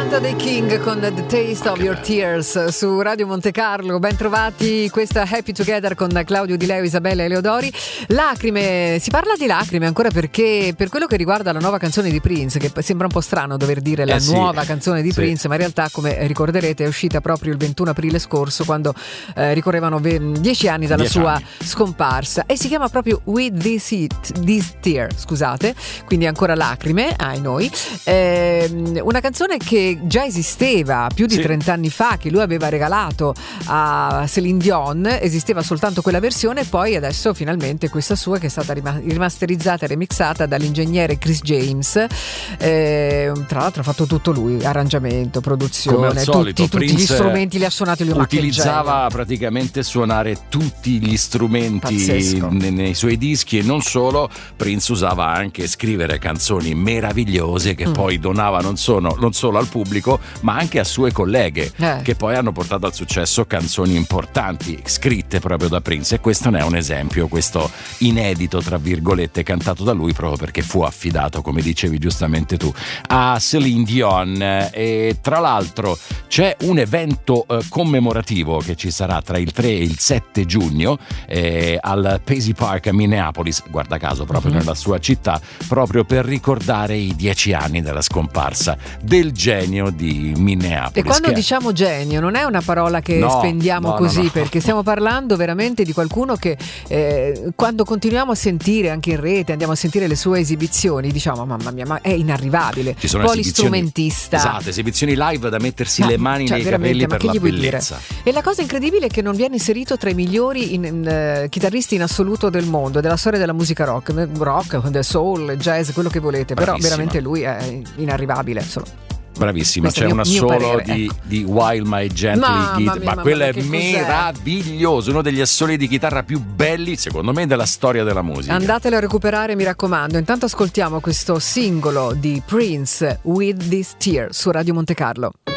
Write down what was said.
Renato dei King con The Taste of Your Tears su Radio Monte Carlo. Ben trovati, questa Happy Together con Claudio Di Leo, Isabella Eleodori. Lacrime, si parla di lacrime ancora perché per quello che riguarda la nuova canzone di Prince, che sembra un po' strano dover dire la nuova canzone di Prince, ma in realtà, come ricorderete, è uscita proprio il 21 aprile scorso, quando ricorrevano 10 anni dalla sua scomparsa, e si chiama proprio With This Tear, scusate, quindi ancora lacrime, ai noi. Una canzone che già esisteva più di 30 anni fa, che lui aveva regalato a Céline Dion. Esisteva soltanto quella versione, poi adesso finalmente questa sua, che è stata rimasterizzata e remixata dall'ingegnere Chris James. Tra l'altro ha fatto tutto lui, arrangiamento, produzione, come al solito, tutti gli strumenti li ha suonati lui. Utilizzava praticamente suonare tutti gli strumenti nei suoi dischi, e non solo. Prince usava anche scrivere canzoni meravigliose che poi donava non solo al pubblico, ma anche a sue colleghe, che poi hanno portato al successo canzoni importanti scritte proprio da Prince. E questo ne è un esempio, questo inedito tra virgolette, cantato da lui, proprio perché fu affidato, come dicevi giustamente tu, a Céline Dion. E tra l'altro c'è un evento commemorativo che ci sarà tra il 3 e il 7 giugno al Paisley Park a Minneapolis, guarda caso proprio nella sua città, proprio per ricordare i 10 anni della scomparsa del genio di Minneapolis. E quando diciamo genio non è una parola che spendiamo così, perché stiamo parlando veramente di qualcuno che quando continuiamo a sentire anche in rete, andiamo a sentire le sue esibizioni, diciamo mamma mia, ma è inarrivabile. Ci sono polistrumentista, esibizioni live da mettersi le mani nei capelli per la bellezza. E la cosa incredibile è che non viene inserito tra i migliori chitarristi in assoluto del mondo, della storia della musica rock, soul, jazz, quello che volete. Bravissima. Però veramente lui è inarrivabile, bravissima. C'è una solo di While My Gently Guitar, ma quello è meraviglioso, uno degli assoli di chitarra più belli secondo me della storia della musica. Andatelo a recuperare, mi raccomando. Intanto ascoltiamo questo singolo di Prince, With This Tear, su Radio Monte Carlo.